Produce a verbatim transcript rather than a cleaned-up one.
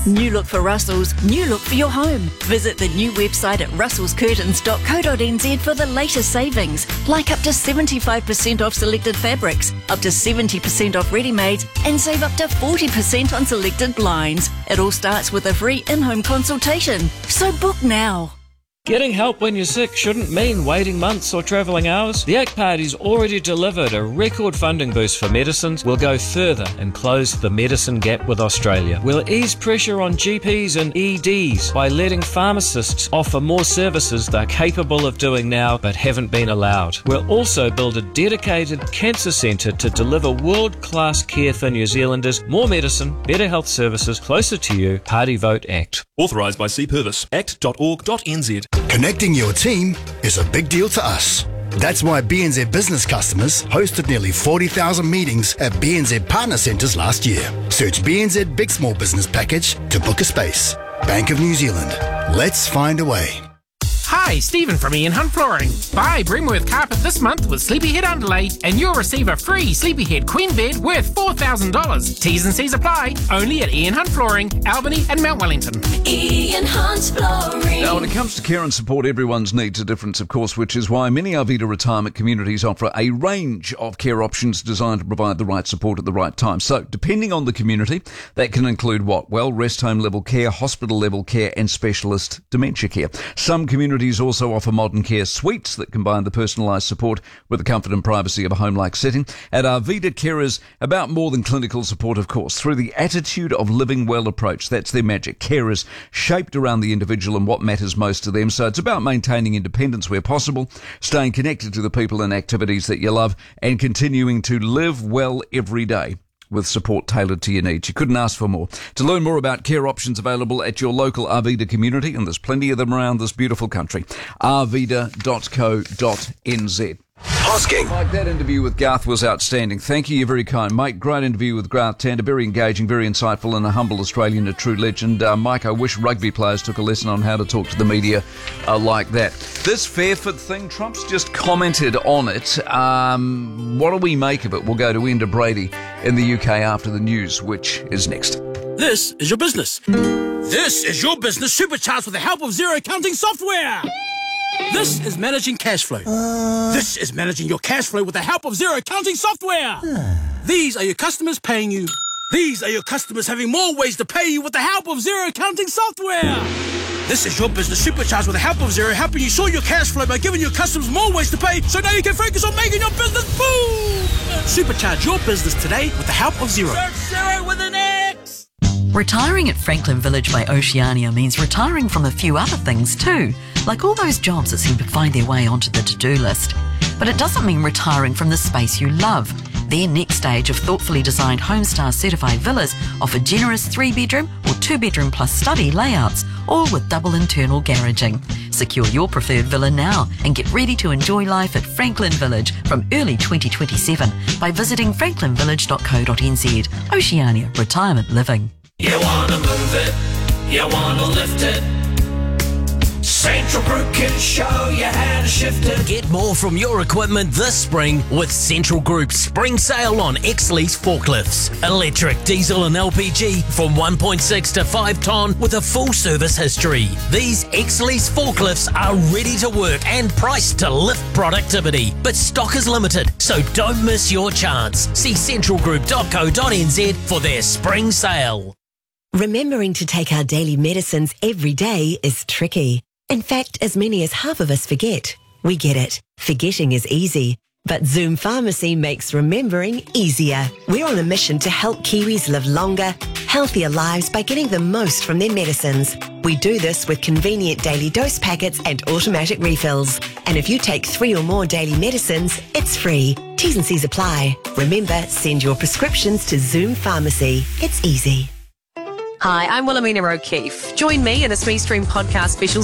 New look for Russell's, new look for your home. Visit the new website at russels curtains dot co dot n z for the latest savings, like up to seventy-five percent off selected fabrics, up to seventy percent off ready-mades, and save up to forty percent on selected blinds. It all starts with a free in-home consultation. So book now. Getting help when you're sick shouldn't mean waiting months or travelling hours. The A C T Party's already delivered a record funding boost for medicines. We'll go further and close the medicine gap with Australia. We'll ease pressure on G Ps and E Ds by letting pharmacists offer more services they're capable of doing now but haven't been allowed. We'll also build a dedicated cancer centre to deliver world-class care for New Zealanders. More medicine, better health services, closer to you. Party Vote ACT. Authorised by C Purvis. act dot org dot n z. Connecting your team is a big deal to us. That's why B N Z business customers hosted nearly forty thousand meetings at B N Z partner centres last year. Search B N Z Big Small Business Package to book a space. Bank of New Zealand. Let's find a way. Hi, Stephen from Ian Hunt Flooring. Buy Bremworth carpet this month with Sleepyhead underlay and you'll receive a free Sleepyhead queen bed worth four thousand dollars. T's and C's apply. Only at Ian Hunt Flooring, Albany and Mount Wellington. Ian Hunt Flooring. Now, when it comes to care and support, everyone's needs are different, of course, which is why many Arvida retirement communities offer a range of care options designed to provide the right support at the right time. So, depending on the community, that can include what? Well, rest home level care, hospital level care and specialist dementia care. Some communities also offer modern care suites that combine the personalised support with the comfort and privacy of a home-like setting. At Arvida, carers about more than clinical support, of course, through the attitude of living well approach. That's their magic. Carers shaped around the individual and what matters most to them. So it's about maintaining independence where possible, staying connected to the people and activities that you love, and continuing to live well every day with support tailored to your needs. You couldn't ask for more. To learn more about care options available at your local Arvida community, and there's plenty of them around this beautiful country, arvida dot co dot n z. Hosking. Mike, that interview with Garth was outstanding. Thank you, you're very kind. Mike, great interview with Garth Tander, very engaging, very insightful, and a humble Australian, a true legend. Uh, Mike, I wish rugby players took a lesson on how to talk to the media uh, like that. This Fairford thing, Trump's just commented on it. Um, what do we make of it? We'll go to Enda Brady in the U K after the news, which is next. This is your business. This is your business supercharged with the help of Xero accounting software. This is managing cash flow. Uh... This is managing your cash flow with the help of Xero accounting software. These are your customers paying you. These are your customers having more ways to pay you with the help of Xero accounting software. This is your business supercharged with the help of Xero, helping you sort your cash flow by giving your customers more ways to pay, so now you can focus on making your business boom. Supercharge your business today with the help of Xero. Search Xero with an X. Retiring at Franklin Village by Oceania means retiring from a few other things too, like all those jobs that seem to find their way onto the to-do list. But it doesn't mean retiring from the space you love. Their next stage of thoughtfully designed Homestar certified villas offer generous three-bedroom or two-bedroom plus study layouts, all with double internal garaging. Secure your preferred villa now and get ready to enjoy life at Franklin Village from early twenty twenty-seven by visiting franklin village dot co dot n z. Oceania Retirement Living. You wanna move it, you wanna lift it. Central Group can show you how to shift it. Get more from your equipment this spring with Central Group's spring sale on X-Lease forklifts. Electric, diesel and L P G from one point six to five tonne with a full service history. These X-Lease forklifts are ready to work and priced to lift productivity. But stock is limited, so don't miss your chance. See central group dot co dot n z for their spring sale. Remembering to take our daily medicines every day is tricky. In fact, as many as half of us forget. We get it. Forgetting is easy. But Zoom Pharmacy makes remembering easier. We're on a mission to help Kiwis live longer, healthier lives by getting the most from their medicines. We do this with convenient daily dose packets and automatic refills. And if you take three or more daily medicines, it's free. T's and C's apply. Remember, send your prescriptions to Zoom Pharmacy. It's easy. Hi, I'm Wilhelmina O'Keefe. Join me in a Smee Stream podcast special